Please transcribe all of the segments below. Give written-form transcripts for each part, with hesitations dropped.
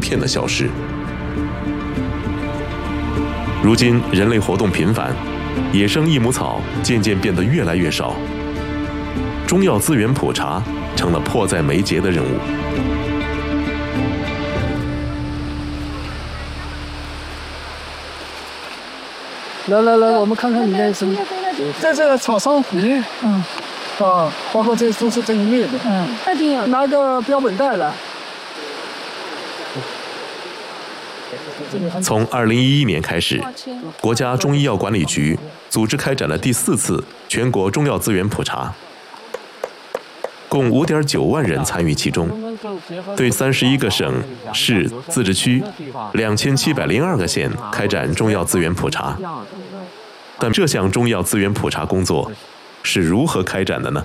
片的消失。如今人类活动频繁，野生益母草渐渐变得越来越少，中药资源普查成了迫在眉睫的任务。 来，我们看看里面什么。在这个草桑槐，包括这都是这一类的。那挺有。拿个标本袋来。 从2011年开始，国家中医药管理局组织开展了第4次全国中药资源普查，共5.9万人参与其中，对31个省、市、自治区、2702个县开展中药资源普查。但这项中药资源普查工作是如何开展的呢？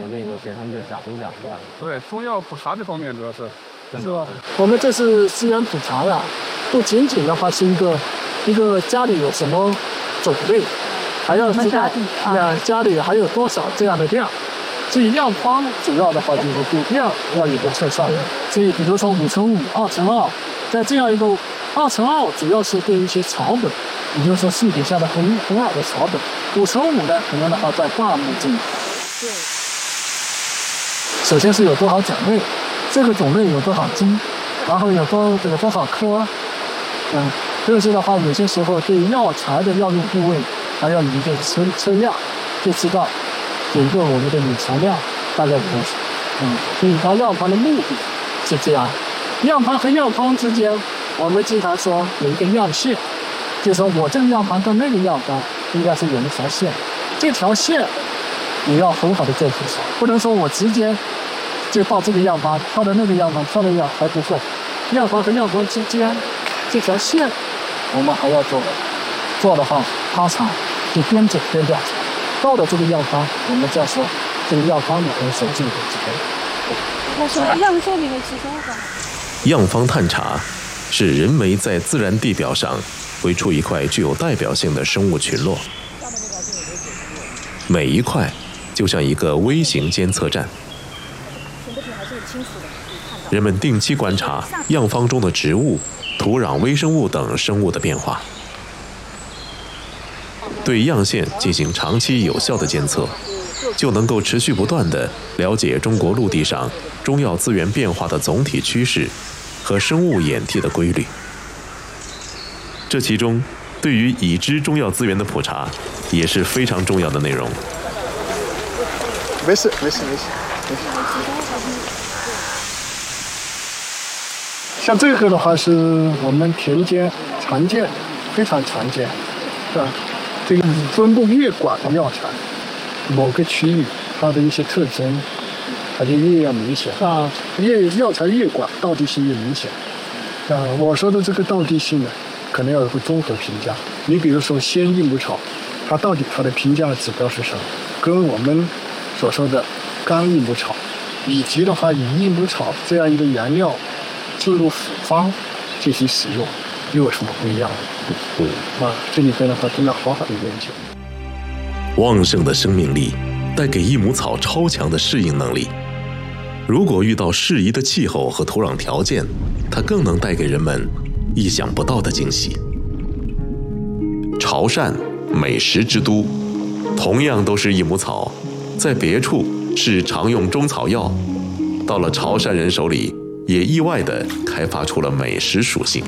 对，中药普查这方面主要是吧？我们这是资源普查呀，不仅仅的话是一个家里有什么种类，还要知道家里还有多少这样的量。所以药方主要的话就是对量要有个测算。所以比如说5×5、2×2，在这样一个2×2主要是对一些草本，也就是说树底下的很矮的草本。5×5呢，可能的话在大木中。首先是有多少种类，这个种类有多少斤，然后有多少颗。这些的话有些时候对药材的药用部位还要有一个测量，就知道整个我们的理查量大概多少。所以它药方的目的是这样，药方和药方之间，我们经常说有一个药线，就是说我这个药方跟那个药方应该是有一条线，这条线你要很好的做出来，不能说我直接就到这个药方，跳到那个药方，跳到药还不够，药方和药方之间这条线我们还要做的话，它才就边走边调查。到了这个药方，我们再说这个药方里面所进的几个。 那是样说里面其中的。 样方探查是人为在自然地表上绘出一块具有代表性的生物群落，每一块就像一个微型监测站。人们定期观察样方中的植物、土壤、微生物等生物的变化，对样线进行长期有效的监测，就能够持续不断地了解中国陆地上中药资源变化的总体趋势和生物演替的规律。这其中，对于已知中药资源的普查也是非常重要的内容。 没事。 像这个的话是我们田间常见，非常常见，是吧？这个分布越广的药材，某个区域它的一些特征，它就越要明显啊。药材越广，道地性越明显。我说的这个道地性呢，可能要有个综合评价。你比如说鲜益母草，它到底它的评价指标是什么？跟我们所说的干益母草，以及的话以益母草这样一个原料进入复方进行使用，又有什么不一样的？这里边的话都要好好的研究。 旺盛的生命力带给益母草超强的适应能力，如果遇到适宜的气候和土壤条件，它更能带给人们意想不到的惊喜。潮汕，美食之都，同样都是益母草，在别处是常用中草药，到了潮汕人手里，也意外地开发出了美食属性。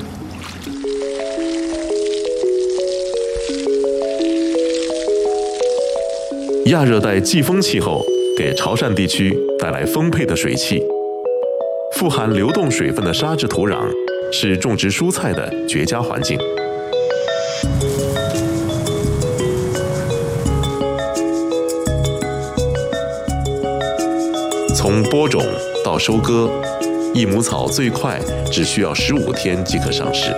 亚热带季风气候给潮汕地区带来丰沛的水汽，富含流动水分的沙质土壤是种植蔬菜的绝佳环境。从播种到收割，益母草最快只需要15天即可上市。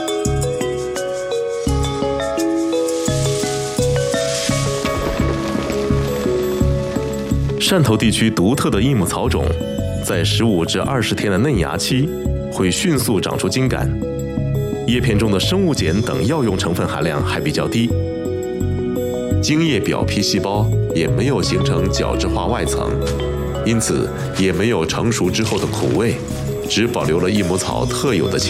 汕头地区独特的益母草种，在15至20天的嫩芽期，会迅速长出茎秆，叶片中的生物碱等药用成分含量还比较低，茎叶表皮细胞也没有形成角质化外层，因此也没有成熟之后的苦味，只保留了益母草特有的